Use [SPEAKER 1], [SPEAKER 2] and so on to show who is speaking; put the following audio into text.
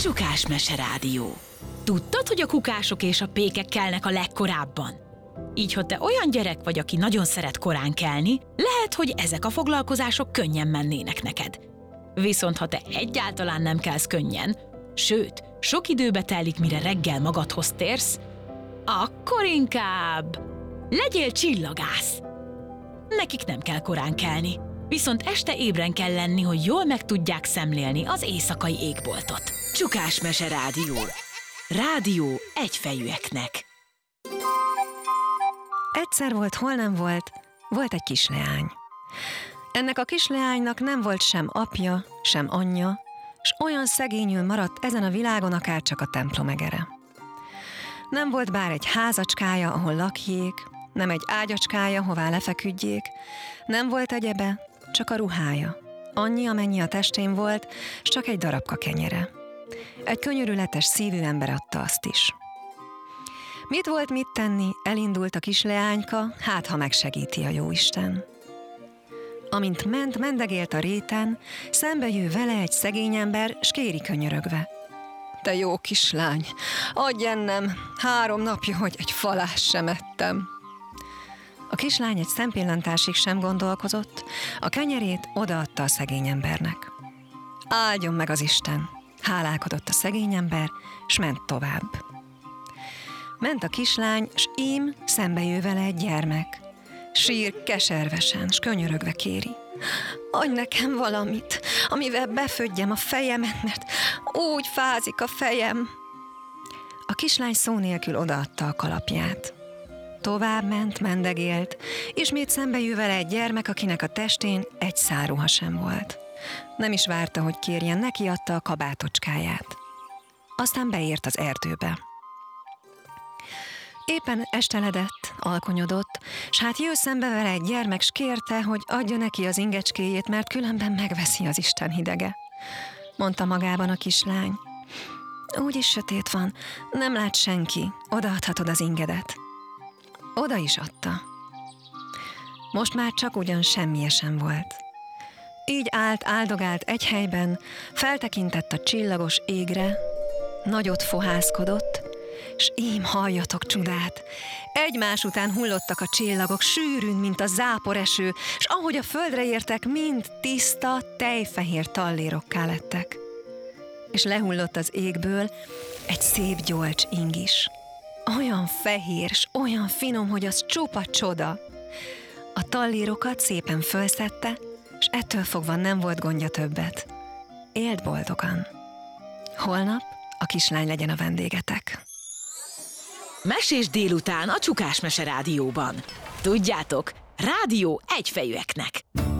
[SPEAKER 1] Csukás Meserádió. Tudtad, hogy a kukások és a pékek kelnek a legkorábban? Így, ha te olyan gyerek vagy, aki nagyon szeret korán kelni, lehet, hogy ezek a foglalkozások könnyen mennének neked. Viszont ha te egyáltalán nem kelsz könnyen, sőt, sok időbe telik, mire reggel magadhoz térsz, akkor inkább legyél csillagász. Nekik nem kell korán kelni, viszont este ébren kell lenni, hogy jól meg tudják szemlélni az éjszakai égboltot. Csukás Meserádió. Rádió egyfejűeknek.
[SPEAKER 2] Egyszer volt, hol nem volt, volt egy kisleány. Ennek a kisleánynak nem volt sem apja, sem anyja, s olyan szegényül maradt ezen a világon akárcsak a templom egere. Nem volt bár egy házacskája, ahol lakjék, nem egy ágyacskája, hová lefeküdjék, nem volt egyebe, csak a ruhája. Annyi, amennyi a testén volt, s csak egy darabka kenyere. Egy könyörületes szívű ember adta azt is. Mit volt mit tenni, elindult a kisleányka, hát ha megsegíti a jóisten. Amint mendegélt a réten, szembe jő vele egy szegény ember, s kéri könyörögve. Te jó kislány, adj ennem, 3 napja, hogy egy falást sem ettem. A kislány egy szempillantásig sem gondolkozott, a kenyerét odaadta a szegény embernek. Áldjon meg az Isten, hálálkodott a szegény ember, s ment tovább. Ment a kislány, s ím szembe jő vele egy gyermek. Sír keservesen, s könyörögve kéri. Adj nekem valamit, amivel befödjem a fejemet, mert úgy fázik a fejem. A kislány szó nélkül odaadta a kalapját. Tovább ment, mendegélt, ismét szembe jő vele egy gyermek, akinek a testén egy szál ruha sem volt. Nem is várta, hogy kérjen, neki adta a kabátocskáját. Aztán beért az erdőbe. Éppen esteledett, alkonyodott, s hát jő szembe vele egy gyermek, s kérte, hogy adja neki az ingecskéjét, mert különben megveszi az Isten hidege. Mondta magában a kislány. Úgyis sötét van, nem lát senki, odaadhatod az ingedet. Oda is adta. Most már csak ugyan semmije sem volt. Így áldogált egy helyben, feltekintett a csillagos égre, nagyot fohászkodott, s ím halljatok csodát. Egymás után hullottak a csillagok, sűrűn, mint a záporeső, s ahogy a földre értek, mind tiszta, tejfehér tallérokká lettek. És lehullott az égből egy szép gyolcs ing is. Olyan fehér, s olyan finom, hogy az csupa csoda. A tallérokat szépen fölszedte, s ettől fogva nem volt gondja többet. Élt boldogan. Holnap a kislány legyen a vendégetek.
[SPEAKER 1] Mesés délután a Csukás Meserádióban. Tudjátok, rádió egyfejűeknek.